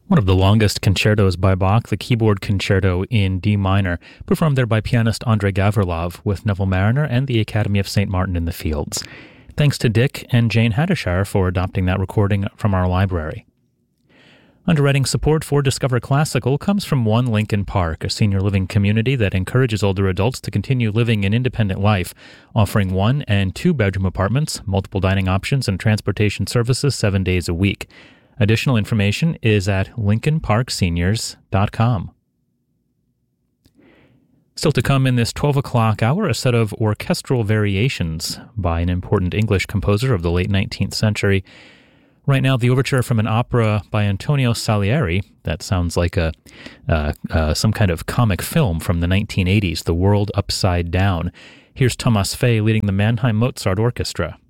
One of the longest concertos by Bach, the Keyboard Concerto in D minor, performed there by pianist Andrei Gavrilov with Neville Marriner and the Academy of St. Martin in the Fields. Thanks to Dick and Jane Hadishar for adopting that recording from our library. Underwriting support for Discover Classical comes from One Lincoln Park, a senior living community that encourages older adults to continue living an independent life, offering 1- and 2-bedroom apartments, multiple dining options, and transportation services 7 days a week. Additional information is at lincolnparkseniors.com. Still to come in this 12 o'clock hour, a set of orchestral variations by an important English composer of the late 19th century. Right now, the overture from an opera by Antonio Salieri. That sounds like some kind of comic film from the 1980s, The World Upside Down. Here's Thomas Fay leading the Mannheim Mozart Orchestra.